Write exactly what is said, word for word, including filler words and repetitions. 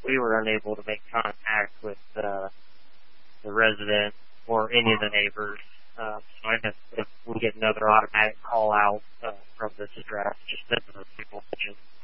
we were unable to make contact with uh, the resident or any of the neighbors. Uh, so I guess if we get another automatic call out uh, from this address, just send those people.